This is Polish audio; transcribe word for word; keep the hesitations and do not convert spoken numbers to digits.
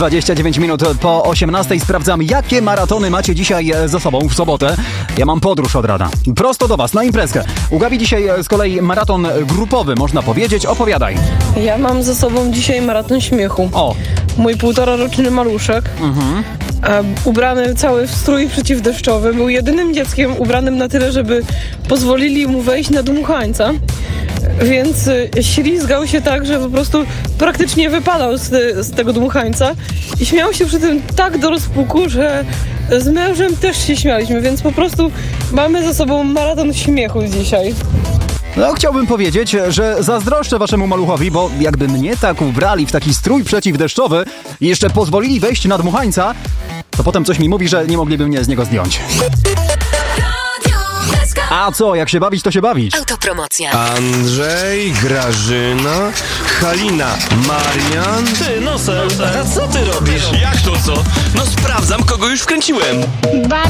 dwadzieścia dziewięć minut po osiemnastej. Sprawdzam, jakie maratony macie dzisiaj ze sobą w sobotę. Ja mam podróż od rana. Prosto do was, na imprezkę. U Gabi dzisiaj z kolei maraton grupowy, można powiedzieć. Opowiadaj. Ja mam ze sobą dzisiaj maraton śmiechu. O. Mój półtoraroczny maluszek, mhm. ubrany cały w strój przeciwdeszczowy, był jedynym dzieckiem ubranym na tyle, żeby pozwolili mu wejść na dmuchańca. Więc ślizgał się tak, że po prostu praktycznie wypadał z, te, z tego dmuchańca i śmiał się przy tym tak do rozpuku, że z mężem też się śmialiśmy, więc po prostu mamy za sobą maraton śmiechu dzisiaj. No, chciałbym powiedzieć, że zazdroszczę waszemu maluchowi, bo jakby mnie tak ubrali w taki strój przeciwdeszczowy i jeszcze pozwolili wejść na dmuchańca, to potem coś mi mówi, że nie mogliby mnie z niego zdjąć. A co, jak się bawić, to się bawić. Autopromocja. Andrzej, Grażyna, Halina, Marian. Ty, Nosel, a co ty robisz? Jak to co? No sprawdzam, kogo już wkręciłem. Bardzo